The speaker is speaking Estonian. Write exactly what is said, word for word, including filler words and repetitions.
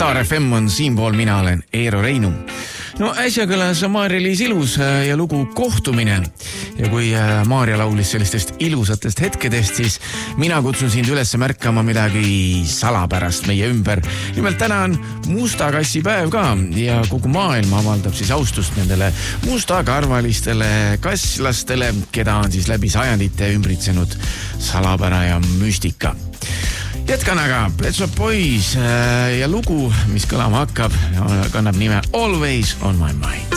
Star F M on siinpool, mina olen Eero Reinu. No äsja kõlas Maarja-Liis Ilus ja lugu Kohtumine. Ja kui Maarja laulis sellistest ilusatest hetkedest, siis mina kutsun sind üles märkama midagi salapärast meie ümber. Nimelt täna on musta kassi päev ka ja kogu maailm avaldab siis austust nendele mustakarvalistele kasslastele, keda on siis läbi sajandite ümbritsenud salapära ja müstika. Jätkan aga Pet Shop Boys ja lugu, mis kõlama hakkab, kannab nime Always on my mind.